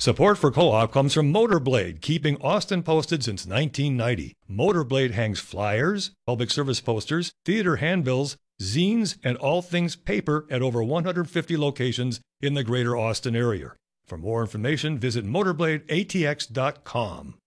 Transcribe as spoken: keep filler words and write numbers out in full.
Support for Co-op comes from Motorblade, keeping Austin posted since nineteen ninety. Motorblade hangs flyers, public service posters, theater handbills, zines, and all things paper at over one hundred fifty locations in the greater Austin area. For more information, visit motorblade A T X dot com.